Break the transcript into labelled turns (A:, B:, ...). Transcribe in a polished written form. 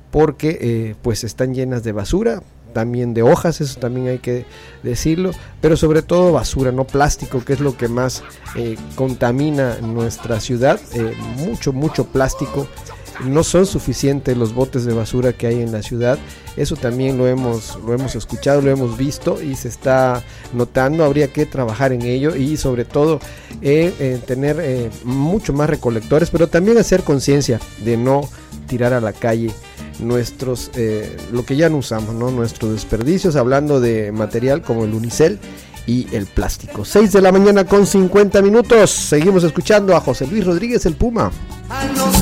A: porque pues están llenas de basura, también de hojas, eso también hay que decirlo, pero sobre todo basura, no plástico, que es lo que más contamina nuestra ciudad. Mucho plástico. No son suficientes los botes de basura que hay en la ciudad. Eso también lo hemos escuchado, lo hemos visto y se está notando. Habría que trabajar en ello y sobre todo tener mucho más recolectores, pero también hacer conciencia de no tirar a la calle nuestros lo que ya no usamos, ¿no? Nuestros desperdicios, hablando de material como el unicel y el plástico. 6 de la mañana con 50 minutos. Seguimos escuchando a José Luis Rodríguez, el Puma.